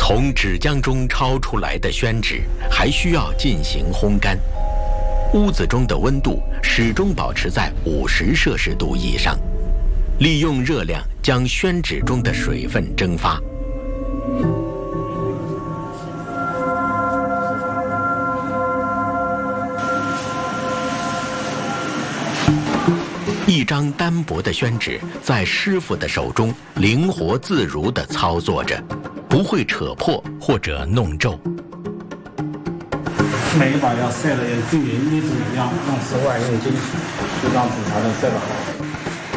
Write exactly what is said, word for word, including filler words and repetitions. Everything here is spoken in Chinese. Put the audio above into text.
从纸浆中抄出来的宣纸还需要进行烘干，屋子中的温度始终保持在五十摄氏度以上，利用热量将宣纸中的水分蒸发。一张单薄的宣纸在师傅的手中灵活自如地操作着，不会扯破或者弄皱。 每一把要晒得要均匀，一直一样，用室外用金，就让纸才能晒得好。